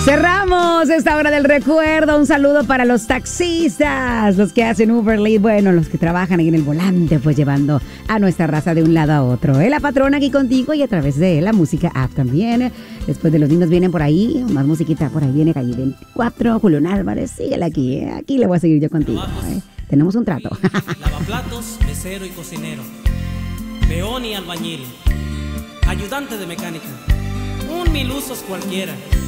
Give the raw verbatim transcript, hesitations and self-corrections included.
Cerramos esta hora del recuerdo. Un saludo para los taxistas, los que hacen Uber Lead, bueno, los que trabajan ahí en el volante, pues llevando a nuestra raza de un lado a otro. ¿Eh? La patrona aquí contigo y a través de la música app también. Después de los niños vienen por ahí, más musiquita por ahí viene Calle veinticuatro, Julián Álvarez, síguela aquí, ¿eh? Aquí le voy a seguir yo contigo. ¿Eh? Tenemos un trato. Lavaplatos, mesero y cocinero, peón y albañil, ayudante de mecánica, un mil usos cualquiera.